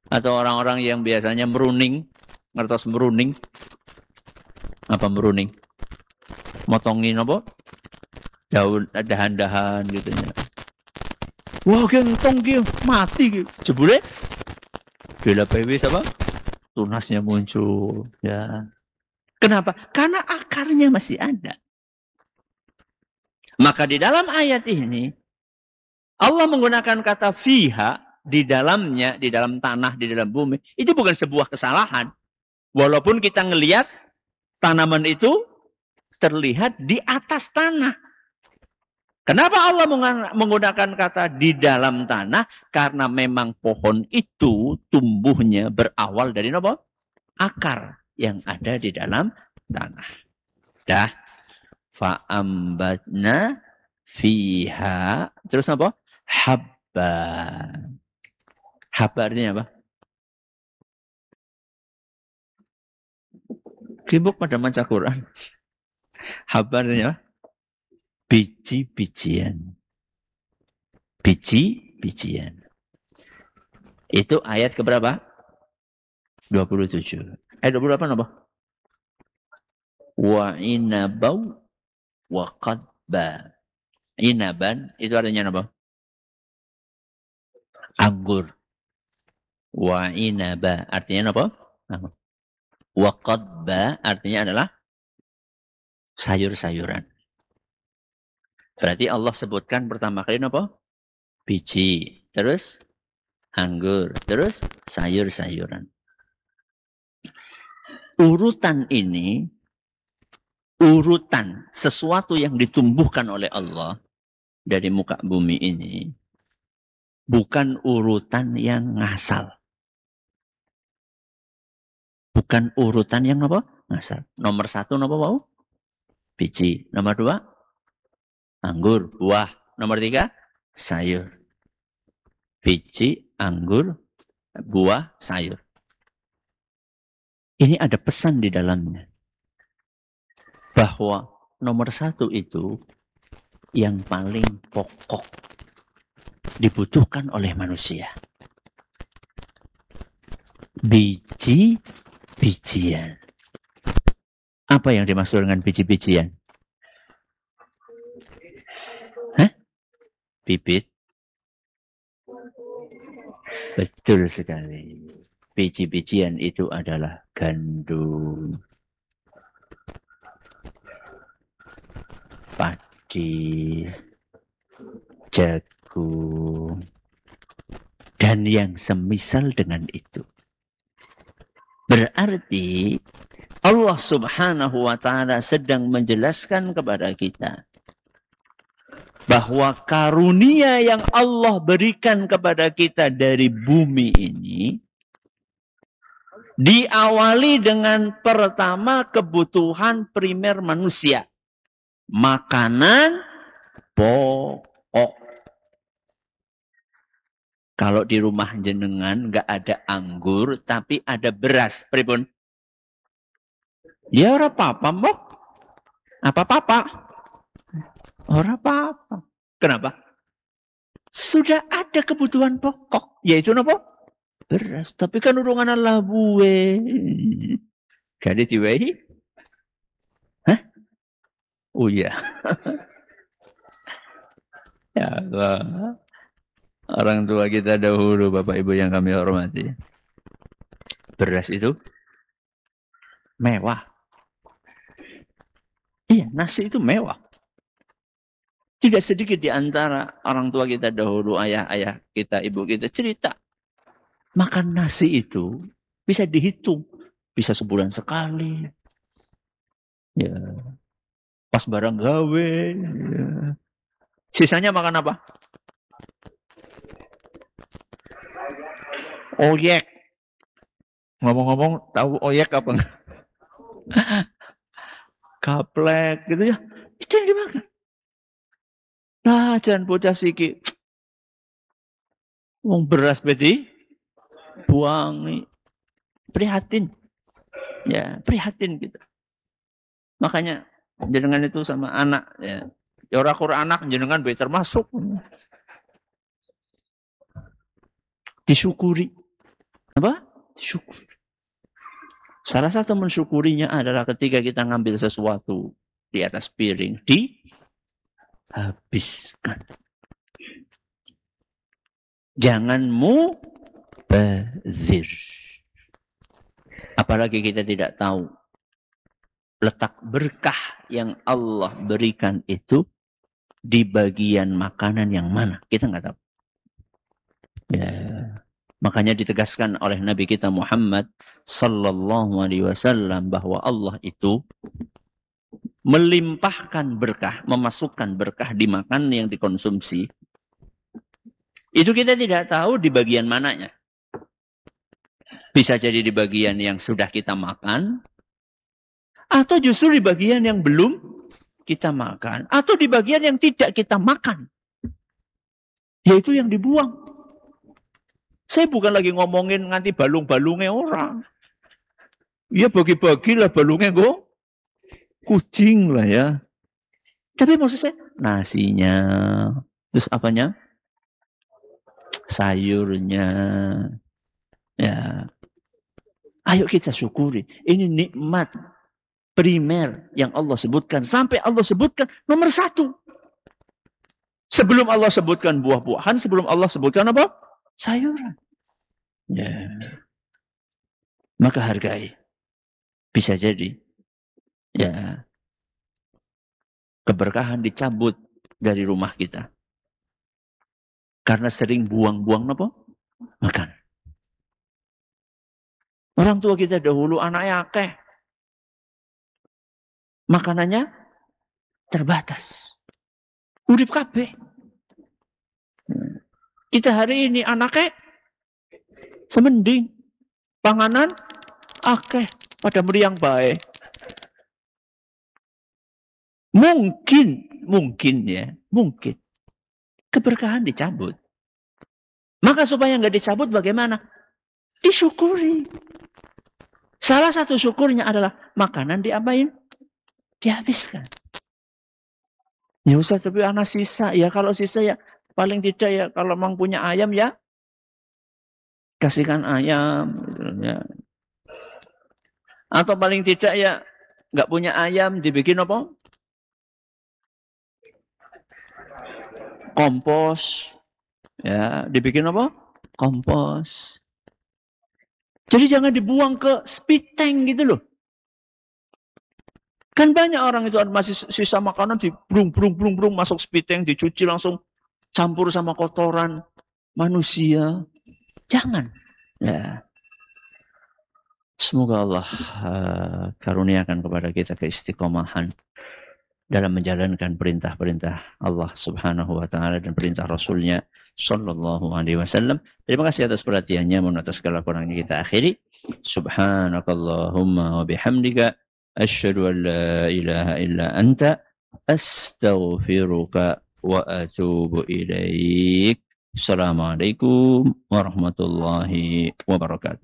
Atau orang-orang yang biasanya meruning, ngertos meruning, apa meruning? Motongin apa? Daun, dahan-dahan gitu ya. Wah, gentong gitu, mati gitu. Jebule, bela pewis apa? Tunasnya muncul. Ya. Kenapa? Karena akarnya masih ada. Maka di dalam ayat ini, Allah menggunakan kata fiha di dalamnya, di dalam tanah, di dalam bumi. Itu bukan sebuah kesalahan. Walaupun kita ngelihat tanaman itu terlihat di atas tanah. Kenapa Allah menggunakan kata di dalam tanah? Karena memang pohon itu tumbuhnya berawal dari apa? Akar yang ada di dalam tanah. Dah. Fa'ambatna fiha. Terus apa? Habba. Habba artinya apa? Sibuk pada baca Quran. Habba artinya apa? Biji-bijian. Biji-bijian. Itu ayat keberapa? 27. Ayat 28 apa? Wa inabau wa qadba. Inaban itu artinya apa? Anggur. Wa inaba artinya apa? Anggur. Wa qadba artinya adalah sayur-sayuran. Berarti Allah sebutkan pertama kali apa? Biji. Terus anggur. Terus sayur-sayuran. Urutan ini, urutan sesuatu yang ditumbuhkan oleh Allah dari muka bumi ini, bukan urutan yang ngasal. Bukan urutan yang apa? Ngasal. Nomor 1 apa mau? Biji. Nomor 2, anggur, buah. Nomor 3, sayur. Biji, anggur, buah, sayur. Ini ada pesan di dalamnya. Bahwa nomor 1 itu yang paling pokok dibutuhkan oleh manusia. Biji-bijian. Apa yang dimaksud dengan biji-bijian? Hah? Bibit? Betul sekali. Biji-bijian itu adalah gandum, padi, jagung, dan yang semisal dengan itu. Berarti Allah Subhanahu wa ta'ala sedang menjelaskan kepada kita bahwa karunia yang Allah berikan kepada kita dari bumi ini diawali dengan pertama kebutuhan primer manusia. Makanan pokok. Kalau di rumah jenengan nggak ada anggur, tapi ada beras. Pripun? Ya ora apa-apa, mbok. Apa-apa? Ora apa-apa. Kenapa? Sudah ada kebutuhan pokok. Yaitu apa? Beras. Tapi kan urungan Allah buwe. Jadi diwehi? Hah? Oh iya. Ya Allah. Orang tua kita dahulu, Bapak Ibu yang kami hormati. Beras itu mewah. Iya, nasi itu mewah. Tidak sedikit di antara orang tua kita dahulu, ayah-ayah kita, ibu kita cerita. Makan nasi itu bisa dihitung. Bisa sebulan sekali. Ya, pas barang gawe. Ya. Sisanya makan apa? Oyek. Ngomong-ngomong, tahu oyek apa enggak? Gaplek gitu ya. Itu yang dimakan. Nah, jangan bocah siki. Wong beras bedi buang, prihatin. Ya, prihatin gitu. Makanya jenengan itu sama anak ya. Ya ora Quran anak jenengan bae termasuk. Disyukuri. Apa? Syukur. Salah satu mensyukurinya adalah ketika kita ngambil sesuatu di atas piring, dihabiskan. Jangan mubazir. Apalagi kita tidak tahu letak berkah yang Allah berikan itu di bagian makanan yang mana. Kita nggak tahu. Ya. Makanya ditegaskan oleh Nabi kita Muhammad sallallahu alaihi wasallam bahwa Allah itu melimpahkan berkah, memasukkan berkah di makan yang dikonsumsi. Itu kita tidak tahu di bagian mananya. Bisa jadi di bagian yang sudah kita makan, atau justru di bagian yang belum kita makan, atau di bagian yang tidak kita makan, yaitu yang dibuang. Saya bukan lagi ngomongin nganti balung-balungnya orang. Ya bagi-bagilah balungnya kok. Kucing lah ya. Tapi maksud saya, nasinya, terus apanya? Sayurnya. Ya. Ayo kita syukuri. Ini nikmat primer yang Allah sebutkan. Sampai Allah sebutkan nomor 1. Sebelum Allah sebutkan buah-buahan, sebelum Allah sebutkan apa? Sayuran. Ya. Maka hargai. Bisa jadi. Ya. Keberkahan dicabut dari rumah kita. Karena sering buang-buang apa? Makan. Orang tua kita dahulu anaknya akeh. Makanannya terbatas. Urip kabeh. Kita hari ini anaknya semending. Panganan akeh pada meriang baik. Mungkin keberkahan dicabut. Maka supaya nggak dicabut bagaimana? Disyukuri. Salah satu syukurnya adalah makanan diapain? Dihabiskan. Ya Ustaz, tapi anak sisa. Ya kalau sisa ya paling tidak ya kalau memang punya ayam ya kasihkan ayam. Ya. Atau paling tidak ya nggak punya ayam dibikin apa? Kompos. Ya, dibikin apa? Kompos. Jadi jangan dibuang ke spit tank gitu loh. Kan banyak orang itu masih sisa makanan dibrung masuk spit tank, dicuci langsung campur sama kotoran manusia. Jangan. Ya. Semoga Allah karuniakan kepada kita keistiqomahan dalam menjalankan perintah-perintah Allah Subhanahu wa taala dan perintah Rasulnya sallallahu alaihi wasallam. Terima kasih atas perhatiannya. Mohon atas segala kurangnya kita akhiri. Subhanakallahumma wa bihamdika asyhadu an la ilaha illa anta astaghfiruka wa atubu ilaik. Assalamualaikum warahmatullahi wabarakatuh.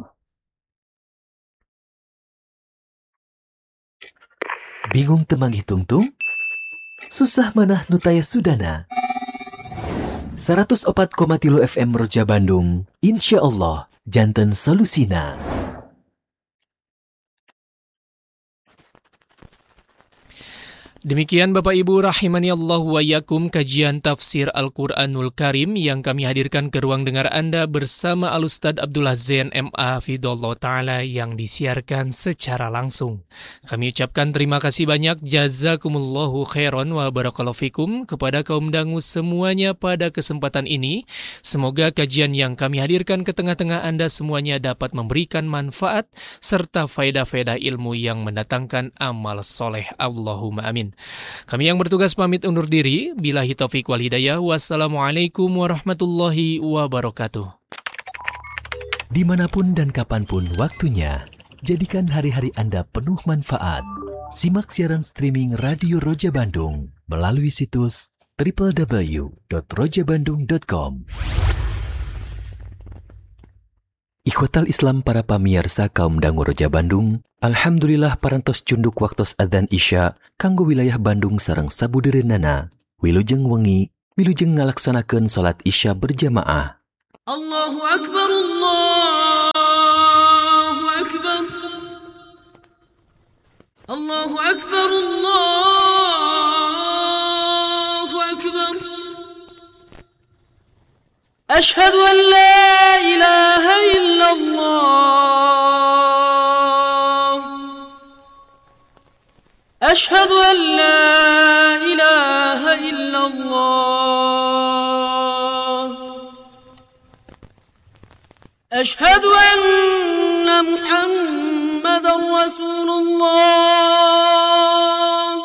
Bingung temang hitung-tung? Susah manah nutaya sudana. 104,3 FM Roja Bandung, insya Allah, janten solusina. Demikian Bapak Ibu rahimani Allah wa yakum kajian tafsir Al-Quranul Karim yang kami hadirkan ke ruang dengar Anda bersama Al-Ustadz Abdullah Zain M.A. Hafidhullah Ta'ala yang disiarkan secara langsung. Kami ucapkan terima kasih banyak, jazakumullahu khairan wa barakallahu fikum kepada kaum dangu semuanya pada kesempatan ini. Semoga kajian yang kami hadirkan ke tengah-tengah Anda semuanya dapat memberikan manfaat serta faedah-faedah ilmu yang mendatangkan amal soleh. Allahumma amin. Kami yang bertugas pamit undur diri. Billahi taufiq wal hidayah. Wassalamualaikum warahmatullahi wabarakatuh. Dimanapun dan kapanpun waktunya, jadikan hari-hari Anda penuh manfaat. Simak siaran streaming Radio Roja Bandung melalui situs www.rojabandung.com. Ikhwatal Islam para pamirsa kaum dangu Roja Bandung, alhamdulillah parantos cunduk waktos adzan Isya kanggo wilayah Bandung sareng sabudereunana. Wilujeng wengi, wilujeng ngalaksanakeun salat Isya berjamaah. Allahu Akbar Allah. أشهد أن لا إله إلا الله أشهد أن لا إله إلا الله أشهد أن محمدا رسول الله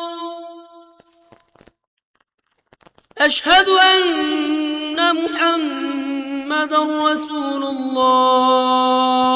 أشهد أن محمدا رسول الله